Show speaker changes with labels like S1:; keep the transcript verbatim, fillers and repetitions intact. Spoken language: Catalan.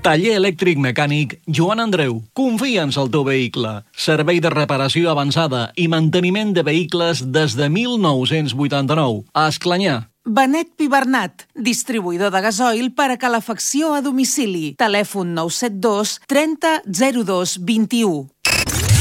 S1: Taller elèctric mecànic Joan Andreu. Confia'ns al teu vehicle. Servei de reparació avançada i manteniment de vehicles des de mil nou-cents vuitanta-nou. A Esclanyà.
S2: Benet Pibernat, distribuïdor de gasoil per a calefacció a domicili. Telèfon nou set dos trenta zero dos vint u.